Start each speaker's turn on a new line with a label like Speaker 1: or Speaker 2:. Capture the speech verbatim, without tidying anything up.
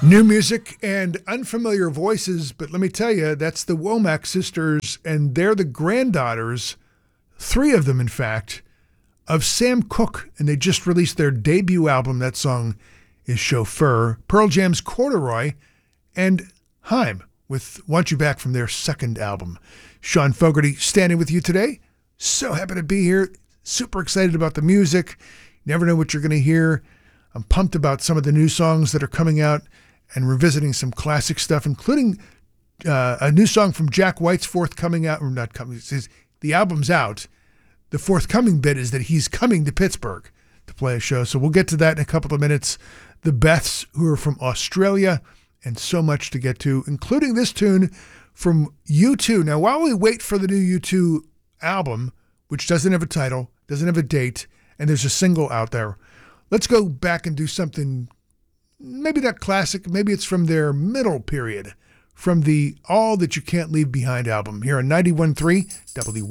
Speaker 1: New music and unfamiliar voices, but let me tell you, that's the Womack sisters, and they're the granddaughters, three of them, in fact, of Sam Cooke, and they just released their debut album. That song is Chauffeur. Pearl Jam's Corduroy, and Haim with Want You Back from their second album. Sean Fogarty standing with you today. So happy to be here. Super excited about the music. Never know what you're going to hear. I'm pumped about some of the new songs that are coming out and revisiting some classic stuff, including uh, a new song from Jack White's forthcoming out, or not coming, his, the album's out. The forthcoming bit is that he's coming to Pittsburgh to play a show. So we'll get to that in a couple of minutes. The Beths, who are from Australia, and so much to get to, including this tune from U two. Now, while we wait for the new U two album, which doesn't have a title, doesn't have a date, and there's a single out there, let's go back and do something, maybe not classic, maybe it's from their middle period, from the All That You Can't Leave Behind album, here on ninety-one point three W